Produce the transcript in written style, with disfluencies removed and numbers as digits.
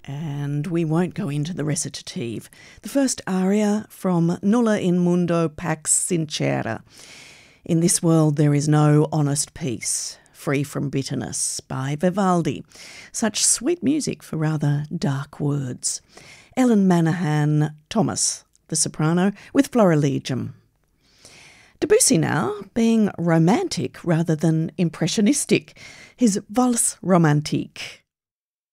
And we won't go into the recitative. The first aria from Nulla in mundo pax sincera. In this world there is no honest peace, free from bitterness, by Vivaldi. Such sweet music for rather dark words. Ellen Manahan Thomas, the soprano, with Florilegium. Debussy now, being romantic rather than impressionistic. His Valse Romantique.